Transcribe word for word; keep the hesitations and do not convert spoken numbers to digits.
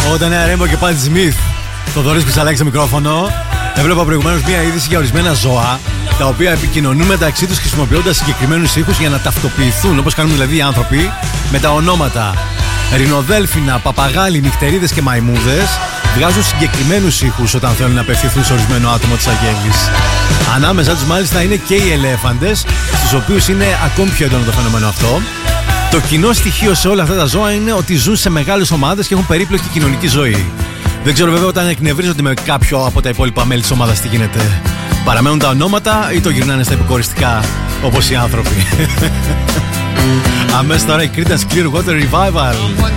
Όταν είναι Ρέμπο και Πάτη Σμιθ, το Θοδωρής Πιτσαλάκη στο μικρόφωνο. Έβλεπα προηγουμένως μια είδηση για ορισμένα ζώα τα οποία επικοινωνούν μεταξύ τους χρησιμοποιώντας συγκεκριμένους ήχους για να ταυτοποιηθούν, όπως κάνουν δηλαδή οι άνθρωποι, με τα ονόματα. Ρινοδέλφινα, παπαγάλοι, νυχτερίδες και μαϊμούδες βγάζουν συγκεκριμένους ήχους όταν θέλουν να απευθυνθούν σε ορισμένο άτομο της αγέλης. Ανάμεσα τους μάλιστα είναι και οι ελέφαντες, στους οποίους είναι ακόμη πιο έντονο το φαινόμενο αυτό. Το κοινό στοιχείο σε όλα αυτά τα ζώα είναι ότι ζουν σε μεγάλες ομάδες και έχουν περίπλοκη κοινωνική ζωή. Δεν ξέρω βέβαια όταν εκνευρίζονται με κάποιο από τα υπόλοιπα μέλη της ομάδας τι γίνεται. Παραμένουν τα ονόματα ή το γυρνάνε στα επικοριστικά όπως οι άνθρωποι. Αμέσως τώρα η Creedence Clearwater Revival.